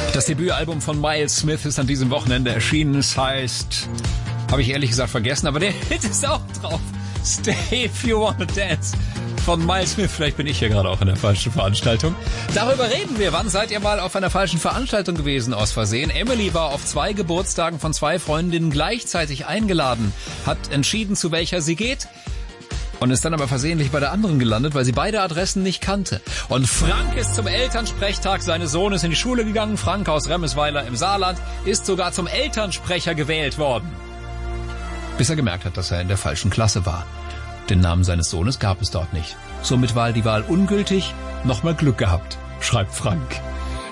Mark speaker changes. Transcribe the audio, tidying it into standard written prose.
Speaker 1: Das Debütalbum von Miles Smith ist an diesem Wochenende erschienen. Es heißt, habe ich ehrlich gesagt vergessen, aber der Hit ist auch drauf. Stay If You Wanna Dance von Miles Smith. Vielleicht bin ich hier gerade auch in der falschen Veranstaltung. Darüber reden wir. Wann seid ihr mal auf einer falschen Veranstaltung gewesen aus Versehen? Emily war auf 2 Geburtstagen von 2 Freundinnen gleichzeitig eingeladen, hat entschieden, zu welcher sie geht und ist dann aber versehentlich bei der anderen gelandet, weil sie beide Adressen nicht kannte. Und Frank ist zum Elternsprechtag seines Sohnes in die Schule gegangen. Frank aus Remmisweiler im Saarland ist sogar zum Elternsprecher gewählt worden, bis er gemerkt hat, dass er in der falschen Klasse war. Den Namen seines Sohnes gab es dort nicht. Somit war die Wahl ungültig. Nochmal Glück gehabt, schreibt Frank.